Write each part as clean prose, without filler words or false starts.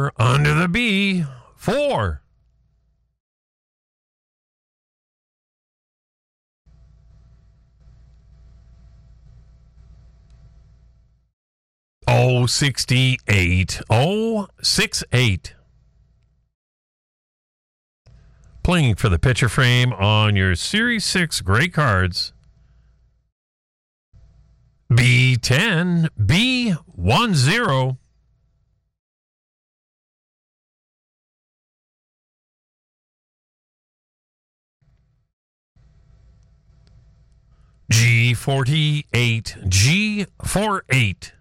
under the B, 4. Oh, 68. Oh, 68. Playing for the picture frame on your Series 6 gray cards. B10, B10. G48, G48.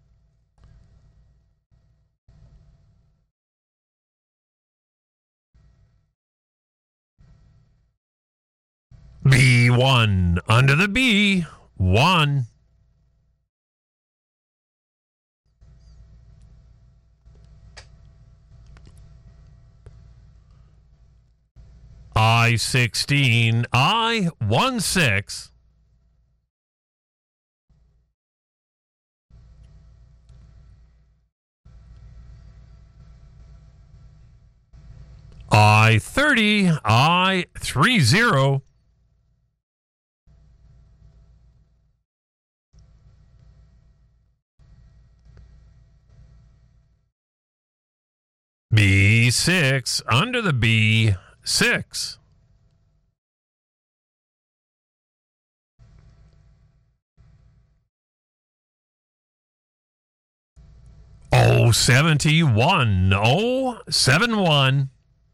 B1, under the B, 1. I16, I16. I30, I30. B6, under the B6. Oh, 71, oh, 71.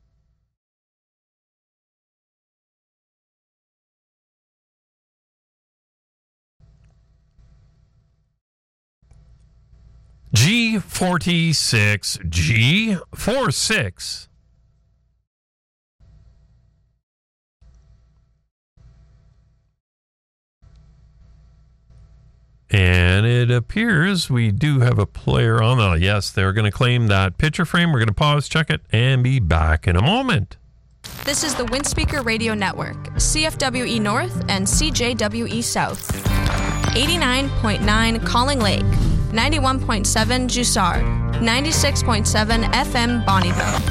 G46, G46. And it appears we do have a player on the... Yes, they're going to claim that picture frame. We're going to pause, check it, and be back in a moment. This is the Windspeaker Radio Network, CFWE North and CJWE South. 89.9 Calling Lake, 91.7 Jussard, 96.7 FM Bonneville.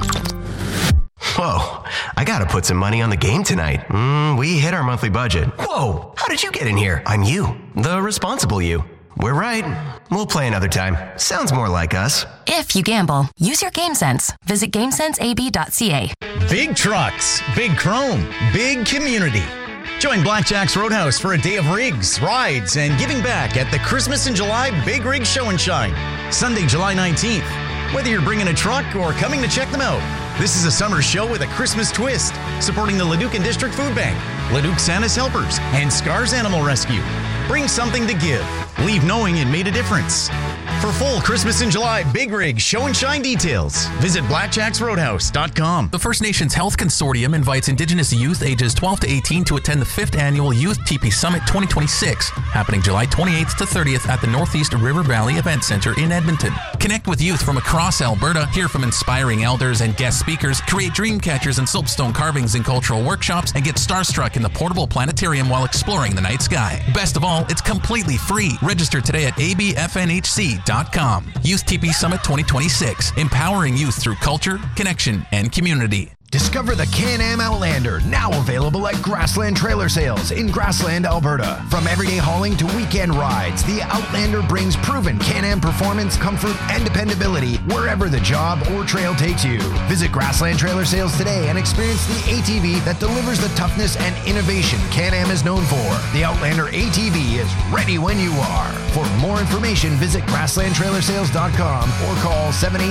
Whoa, I gotta put some money on the game tonight. We hit our monthly budget. Whoa, how did you get in here? I'm you, the responsible you. We're right. We'll play another time. Sounds more like us. If you gamble, use your GameSense. Visit GameSenseAB.ca. Big trucks, big chrome, big community. Join Blackjack's Roadhouse for a day of rigs, rides, and giving back at the Christmas in July Big Rig Show and Shine, Sunday, July 19th. Whether you're bringing a truck or coming to check them out, this is a summer show with a Christmas twist, supporting the Leduc and District Food Bank, Leduc Santa's Helpers, and Scars Animal Rescue. Bring something to give. Leave knowing it made a difference. For full Christmas in July Big Rig Show and Shine details, visit blackjacksroadhouse.com. The First Nations Health Consortium invites Indigenous youth ages 12 to 18 to attend the 5th Annual Youth Teepee Summit 2026, happening July 28th to 30th at the Northeast River Valley Event Center in Edmonton. Connect with youth from across Alberta, hear from inspiring elders and guest speakers, create dream catchers and soapstone carvings and cultural workshops, and get starstruck in the portable planetarium while exploring the night sky. Best of all, it's completely free. Register today at abfnhc.com. Youth Teepee Summit 2026, empowering youth through culture, connection, and community. Discover the Can-Am Outlander, now available at Grassland Trailer Sales in Grassland, Alberta. From everyday hauling to weekend rides, the Outlander brings proven Can-Am performance, comfort, and dependability wherever the job or trail takes you. Visit Grassland Trailer Sales today and experience the ATV that delivers the toughness and innovation Can-Am is known for. The Outlander ATV is ready when you are. For more information, visit grasslandtrailersales.com or call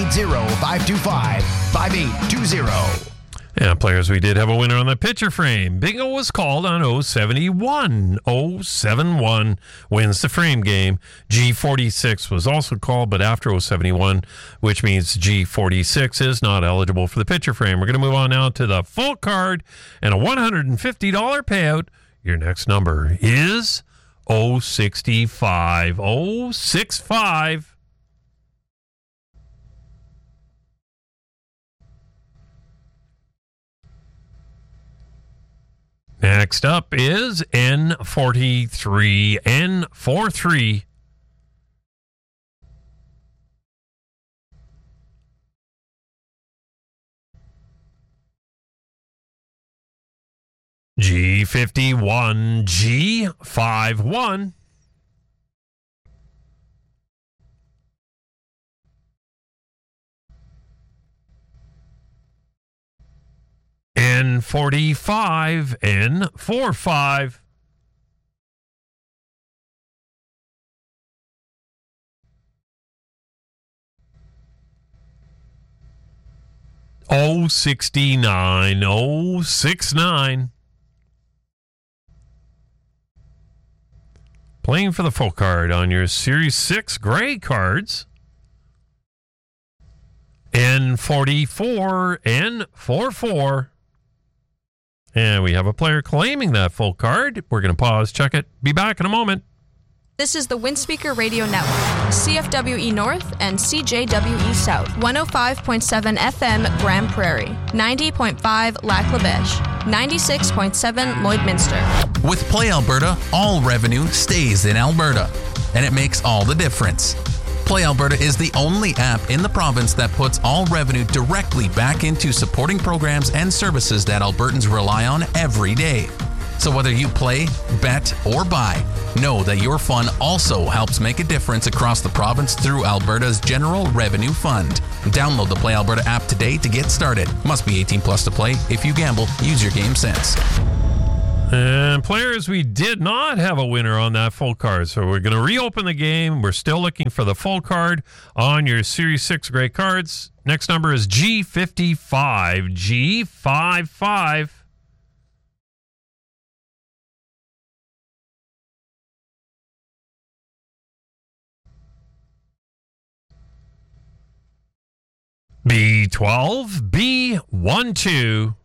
780-525-5820. Yeah, players, we did have a winner on the picture frame. Bingo was called on 071. 071 wins the frame game. G46 was also called, but after 071, which means G46 is not eligible for the picture frame. We're going to move on now to the full card and a $150 payout. Your next number is 065. 065. Next up is N43. N43. G51, G51. N45, N45. O69, 069. Playing for the full card on your Series 6 gray cards. N44, N44. And we have a player claiming that full card. We're going to pause, check it, be back in a moment. This is the Windspeaker Radio Network, CFWE North and CJWE South, 105.7 FM Grand Prairie, 90.5 Lac La Biche, 96.7 Lloydminster. With Play Alberta, all revenue stays in Alberta, and it makes all the difference. Play Alberta is the only app in the province that puts all revenue directly back into supporting programs and services that Albertans rely on every day. So whether you play, bet, or buy, know that your fun also helps make a difference across the province through Alberta's General Revenue Fund. Download the Play Alberta app today to get started. Must be 18 plus to play. If you gamble, use your game sense. And players, we did not have a winner on that full card, so we're going to reopen the game. We're still looking for the full card on your Series 6 gray cards. Next number is G55, G55. B12, B12.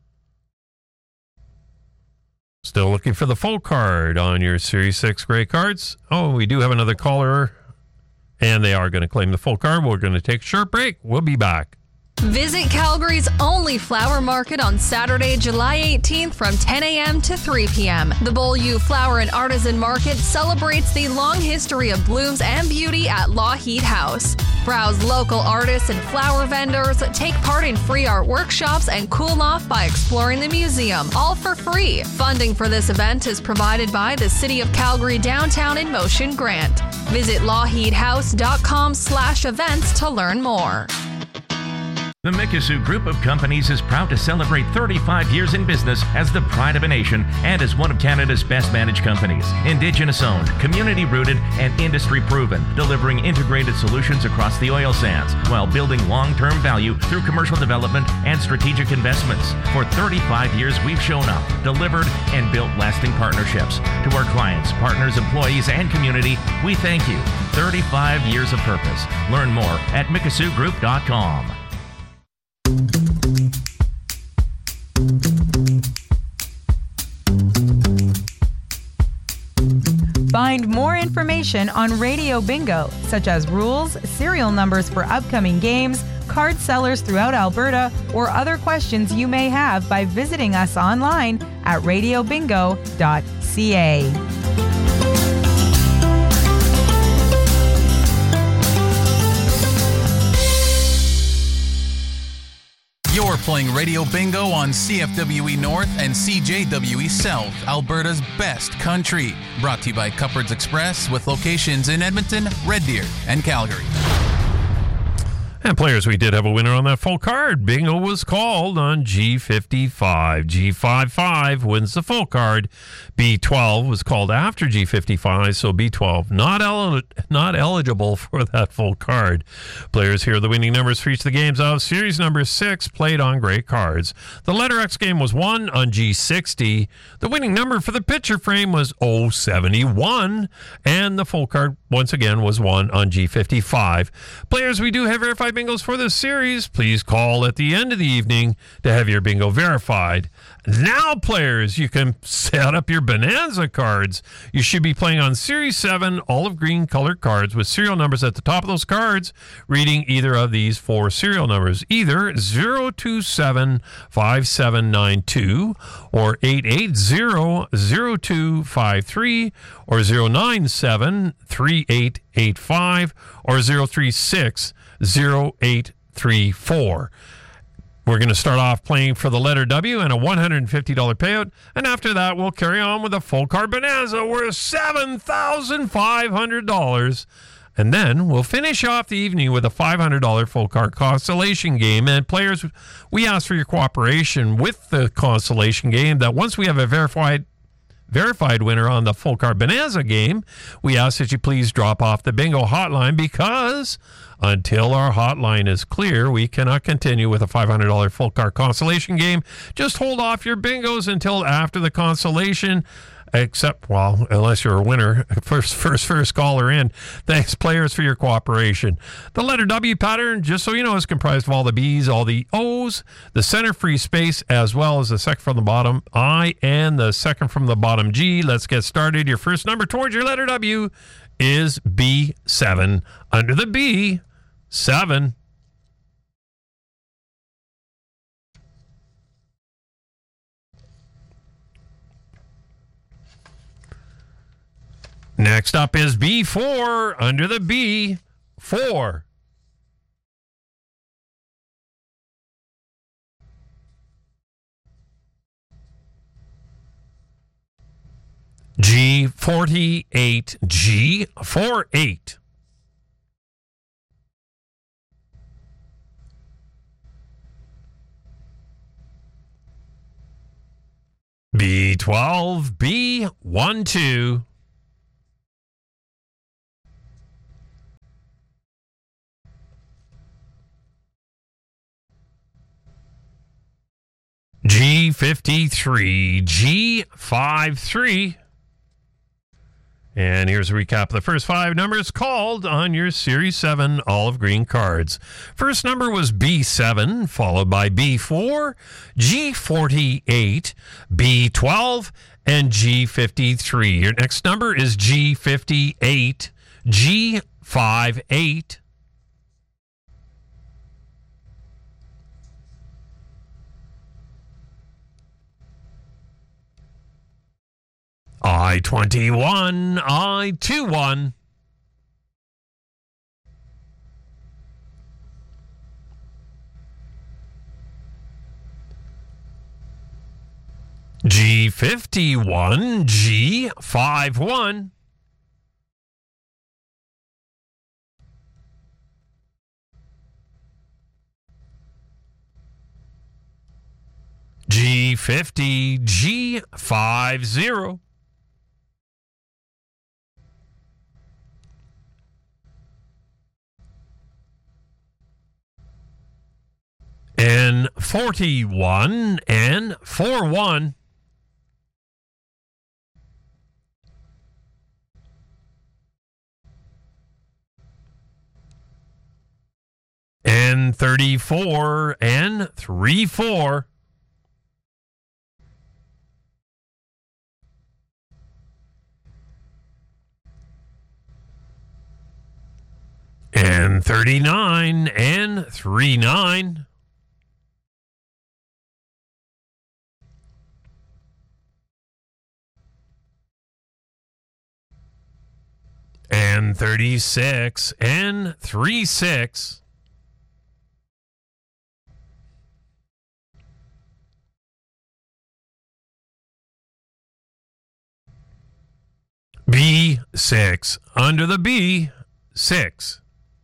Still looking for the full card on your Series 6 gray cards. Oh, we do have another caller, and they are going to claim the full card. We're going to take a short break. We'll be back. Visit Calgary's only flower market on Saturday, July 18th from 10 a.m. to 3 p.m. The Beaulieu Flower and Artisan Market celebrates the long history of blooms and beauty at Lougheed House. Browse local artists and flower vendors, take part in free art workshops, and cool off by exploring the museum, all for free. Funding for this event is provided by the City of Calgary Downtown in Motion grant. Visit LougheedHouse.com/events to learn more. The Mikisew Group of Companies is proud to celebrate 35 years in business as the pride of a nation and as one of Canada's best managed companies. Indigenous owned, community rooted, and industry proven, delivering integrated solutions across the oil sands while building long-term value through commercial development and strategic investments. For 35 years, we've shown up, delivered, and built lasting partnerships. To our clients, partners, employees, and community, we thank you. 35 years of purpose. Learn more at MikisewGroup.com. Find more information on Radio Bingo, such as rules, serial numbers for upcoming games, card sellers throughout Alberta, or other questions you may have by visiting us online at radiobingo.ca. You're playing Radio Bingo on CFWE North and CJWE South, Alberta's best country. Brought to you by Cupboards Express with locations in Edmonton, Red Deer, and Calgary. And players, we did have a winner on that full card. Bingo was called on G55. G55 wins the full card. B12 was called after G55, so B12 not eligible for that full card. Players, here are the winning numbers for each of the games of Series number 6 played on gray cards. The letter X game was 1 on G60. The winning number for the picture frame was 071. And the full card, once again, was 1 on G55. Players, we do have verified bingos for this series. Please call at the end of the evening to have your bingo verified. Now, players, you can set up your Bonanza cards. You should be playing on Series 7 olive green colored cards with serial numbers at the top of those cards, reading either of these 4 serial numbers, either 0275792 or 8800253 or 0973885 or 0360834. We're going to start off playing for the letter W and a $150 payout. And after that, we'll carry on with a full card bonanza worth $7,500. And then we'll finish off the evening with a $500 full card consolation game. And players, we ask for your cooperation with the consolation game, that once we have a verified winner on the full card bonanza game, we ask that you please drop off the bingo hotline, because until our hotline is clear, we cannot continue with a $500 full card consolation game. Just hold off your bingos until after the consolation, except, well, unless you're a winner, first caller in. Thanks, players, for your cooperation. The letter W pattern, just so you know, is comprised of all the B's, all the O's, the center free space, as well as the second from the bottom I and the second from the bottom G. Let's get started. Your first number towards your letter W is B7. Under the B, 7. Next up is B4. Under the B, 4. G48. G48. B12. B12. G53. G53. And here's a recap of the first 5 numbers called on your Series 7 olive green cards. First number was B7, followed by B4, G48, B12, and G53. Your next number is G58, G58. I-21, I-21. G51, G51. G50, G50. N41, N41. N34, N34. N39, N39. N36, N36. B6. Under the B, 6.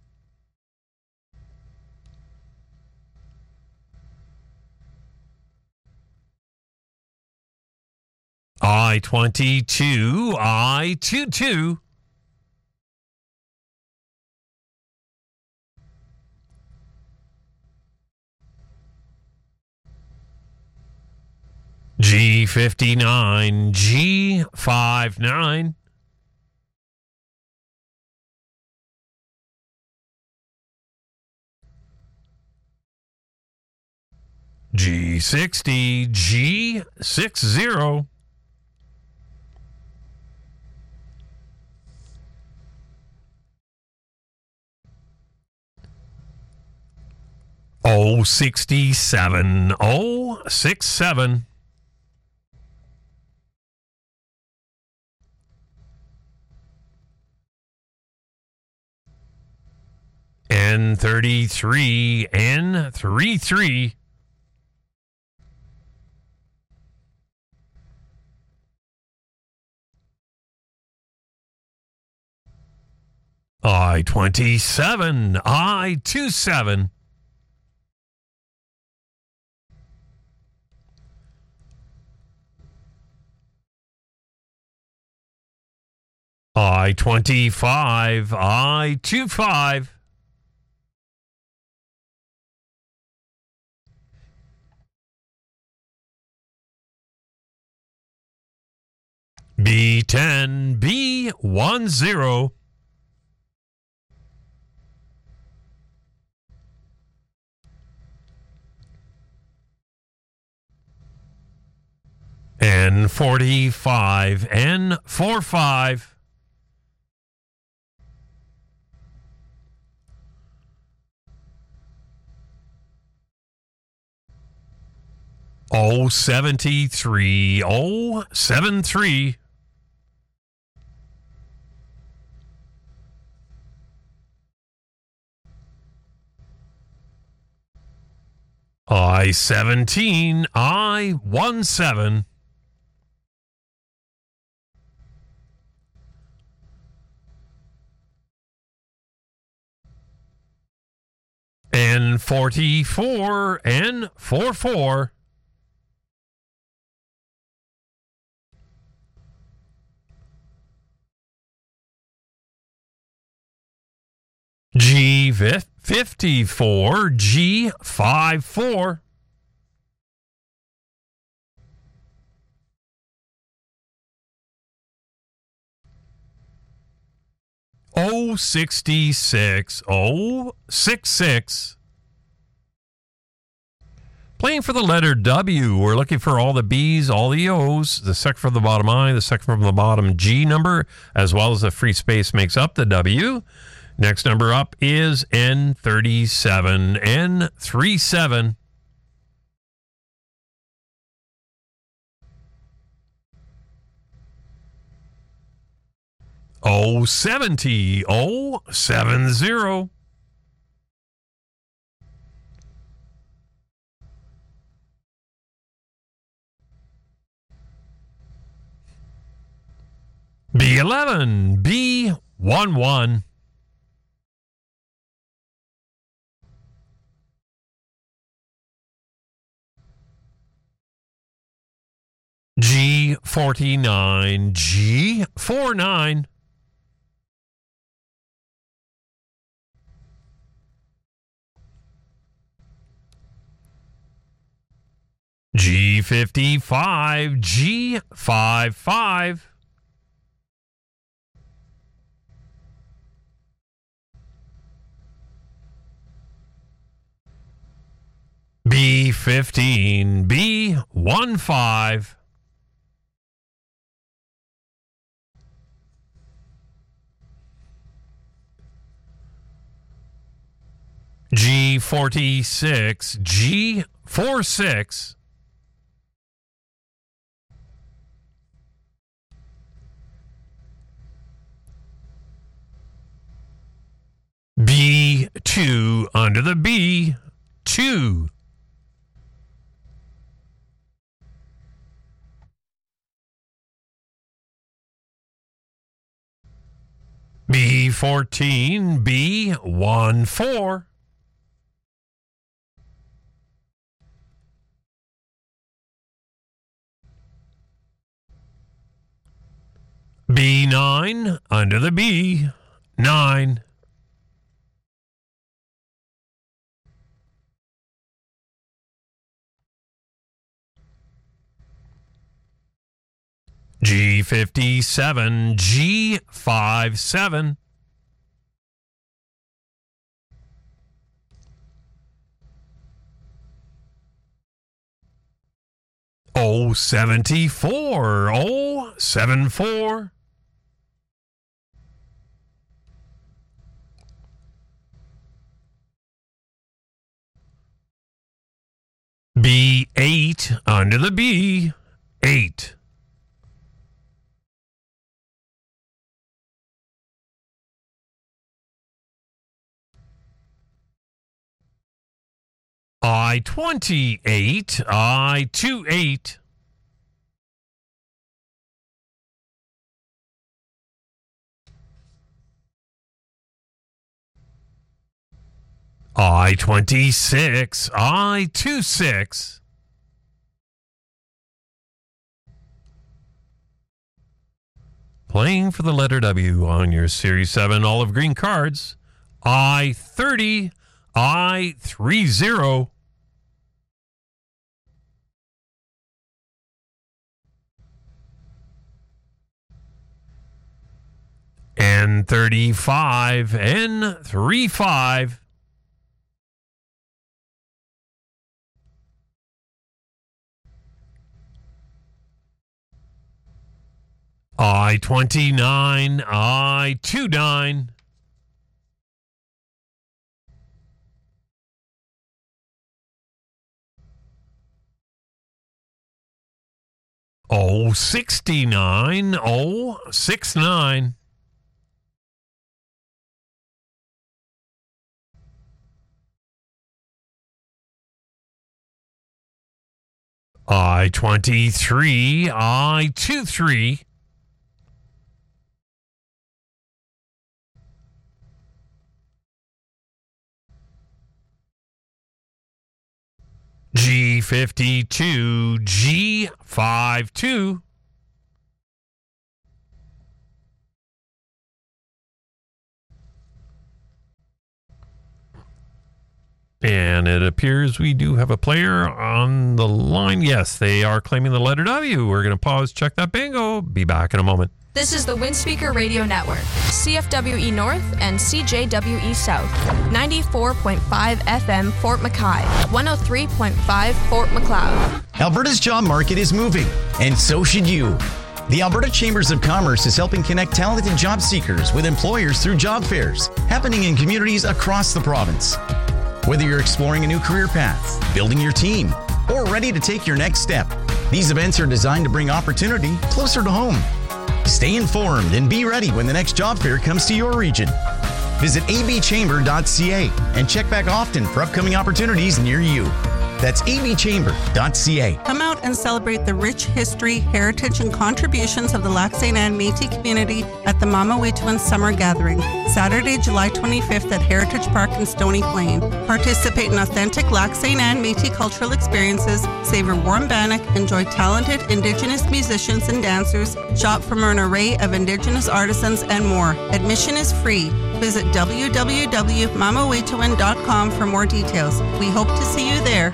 I-22, I-22. G59, G59. G60, G60. O67, O67. N33, N33. I-27, I-27. I-25, I-25. B10, B10. N45, N45. O73, O73. I-17, I-17. N44, N44. G54, G54. O66, O66. Playing for the letter W, we're looking for all the B's, all the O's, the second from the bottom I, the second from the bottom G number, as well as the free space makes up the W. Next number up is N37, N37. O70, O70. B11, B11. G49, G49. G55, G55. B15, B15. G46, G46. B2 under the B, 2. B14, B14. B9 under the B, 9. G57, G57. O74, O74. B8 under the B, 8. I-28, I-28. I-26, I-26. Playing for the letter W on your Series 7 olive green cards. I-30, I-30. N35, N35. I-29, I-29. O-69, O-69. I-23, I-23. G52, G52. And it appears we do have a player on the line. Yes, they are claiming the letter W. We're going to pause, check that bingo. Be back in a moment. This is the Windspeaker Radio Network, CFWE North and CJWE South, 94.5 FM Fort McKay, 103.5 Fort McLeod. Alberta's job market is moving, and so should you. The Alberta Chambers of Commerce is helping connect talented job seekers with employers through job fairs happening in communities across the province. Whether you're exploring a new career path, building your team, or ready to take your next step, these events are designed to bring opportunity closer to home. Stay informed and be ready when the next job fair comes to your region. Visit abchamber.ca and check back often for upcoming opportunities near you. That's abchamber.ca. Come out and celebrate the rich history, heritage, and contributions of the Lac St. Anne Métis community at the Mama-Wituwin Summer Gathering, Saturday, July 25th at Heritage Park in Stony Plain. Participate in authentic Lac St. Anne Métis cultural experiences, savor warm bannock, enjoy talented Indigenous musicians and dancers, shop from an array of Indigenous artisans, and more. Admission is free. Visit www.mamawituwin.com for more details. We hope to see you there.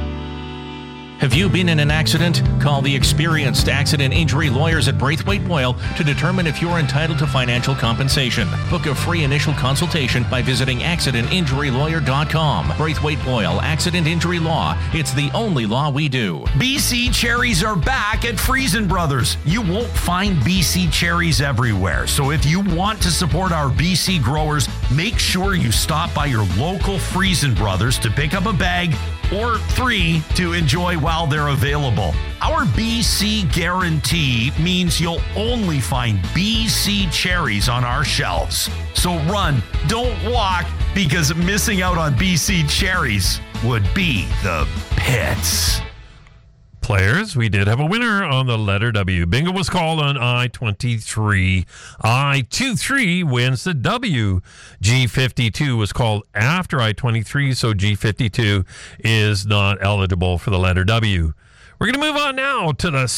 Have you been in an accident? Call the experienced accident injury lawyers at Braithwaite Boyle to determine if you're entitled to financial compensation. Book a free initial consultation by visiting accidentinjurylawyer.com. Braithwaite Boyle, Accident Injury Law. It's the only law we do. BC cherries are back at Friesen Brothers. You won't find BC cherries everywhere. So if you want to support our BC growers, make sure you stop by your local Friesen Brothers to pick up a bag or 3 to enjoy while they're available. Our BC guarantee means you'll only find BC cherries on our shelves. So run, don't walk, because missing out on BC cherries would be the pits. Players, we did have a winner on the letter W. Bingo was called on I-23. I-23 wins the W. G52 was called after I-23, so G52 is not eligible for the letter W. We're going to move on now to the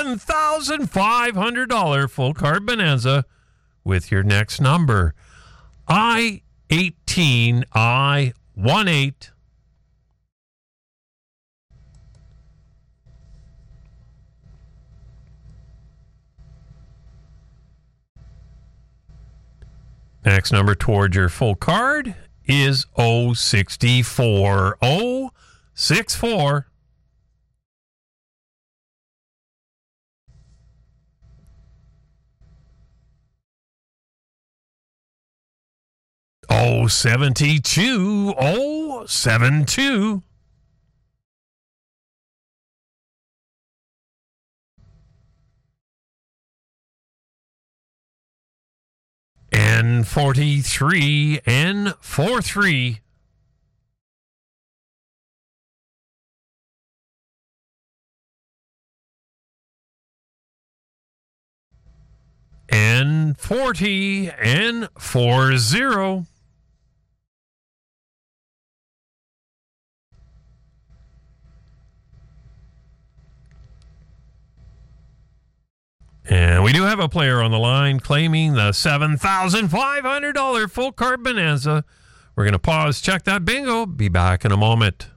$7,500 full card bonanza with your next number. I-18, I-18. Next number towards your full card is 064. 064. Oh, 72. Oh, 72. N43, N43. N40, N40. We do have a player on the line claiming the $7,500 full card bonanza. We're going to pause, check that bingo. Be back in a moment.